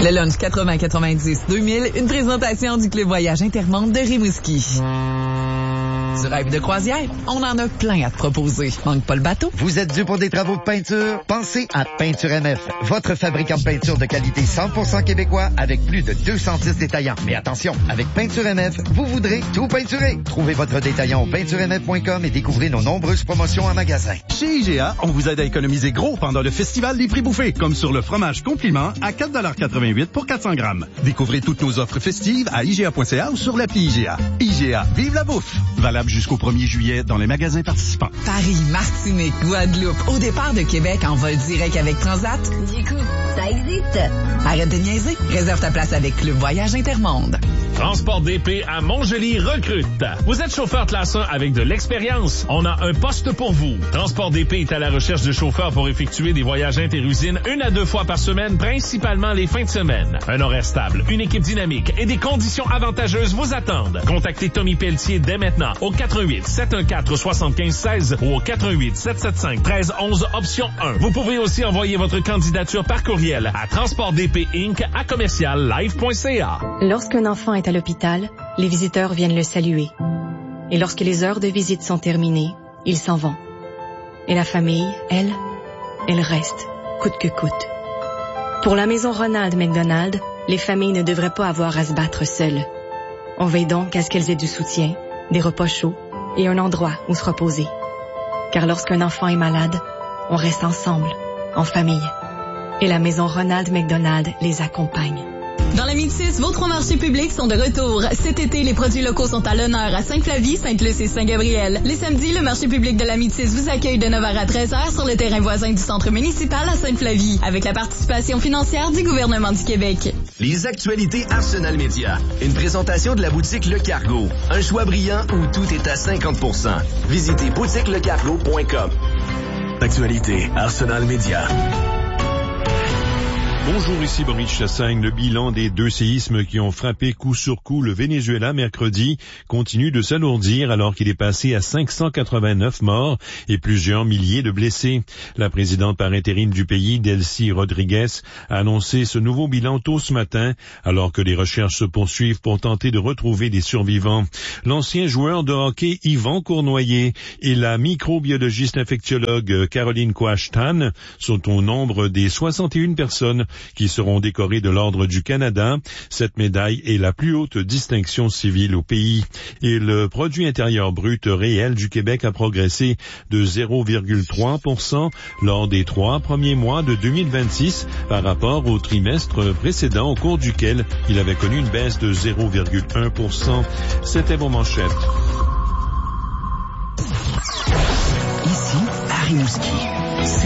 Le lunch 80-90-2000, une présentation du Club Voyage Intermonde de Rimouski. Du rêve de croisière, on en a plein à te proposer. Manque pas le bateau. Vous êtes dû pour des travaux de peinture? Pensez à Peinture MF, votre fabricant de peinture de qualité 100% québécois avec plus de 210 détaillants. Mais attention, avec Peinture MF, vous voudrez tout peinturer. Trouvez votre détaillant au peinturemf.com et découvrez nos nombreuses promotions en magasin. Chez IGA, on vous aide à économiser gros pendant le festival des prix bouffés, comme sur le fromage compliment à 4,88 $ pour 400 grammes. Découvrez toutes nos offres festives à IGA.ca ou sur l'appli IGA. IGA, vive la bouffe! Valable jusqu'au 1er juillet dans les magasins participants. Paris, Martinique, Guadeloupe, au départ de Québec en vol direct avec Transat. Du coup, ça existe. Arrête de niaiser. Réserve ta place avec Club Voyage Intermonde. Transport DP à Montjoli recrute. Vous êtes chauffeur classe 1 avec de l'expérience. On a un poste pour vous. Transport DP est à la recherche de chauffeurs pour effectuer des voyages interusines 1 à 2 fois par semaine, principalement les fins de semaine. Un horaire stable, une équipe dynamique et des conditions avantageuses vous attendent. Contactez Tommy Pelletier dès maintenant au 88 714 75 16 ou au 88 775 13 11 option 1. Vous pouvez aussi envoyer votre candidature par courriel à transportdpinc@commerciallive.ca. Lorsqu'un enfant est à l'hôpital, les visiteurs viennent le saluer. Et lorsque les heures de visite sont terminées, ils s'en vont. Et la famille, elle reste, coûte que coûte. Pour la maison Ronald McDonald, les familles ne devraient pas avoir à se battre seules. On veille donc à ce qu'elles aient du soutien, des repas chauds et un endroit où se reposer. Car lorsqu'un enfant est malade, on reste ensemble, en famille. Et la maison Ronald McDonald les accompagne. Dans la Métis, vos 3 marchés publics sont de retour. Cet été, les produits locaux sont à l'honneur à Sainte-Flavie, Sainte-Luce et Saint-Gabriel. Les samedis, le marché public de la Métis vous accueille de 9h à 13h sur le terrain voisin du centre municipal à Sainte-Flavie, avec la participation financière du gouvernement du Québec. Les actualités Arsenal Média. Une présentation de la boutique Le Cargo. Un choix brillant où tout est à 50%. Visitez boutiquelecargo.com. Actualité Arsenal Média. Bonjour, ici Boris Chassagne. Le bilan des 2 séismes qui ont frappé coup sur coup le Venezuela mercredi continue de s'alourdir alors qu'il est passé à 589 morts et plusieurs milliers de blessés. La présidente par intérim du pays, Delcy Rodriguez, a annoncé ce nouveau bilan tôt ce matin alors que les recherches se poursuivent pour tenter de retrouver des survivants. L'ancien joueur de hockey Yvan Cournoyer et la microbiologiste infectiologue Caroline Quashtan sont au nombre des 61 personnes qui seront décorés de l'Ordre du Canada. Cette médaille est la plus haute distinction civile au pays. Et le produit intérieur brut réel du Québec a progressé de 0,3% lors des 3 premiers mois de 2026 par rapport au trimestre précédent au cours duquel il avait connu une baisse de 0,1%. C'était vos manchettes. Ici, à Rimouski.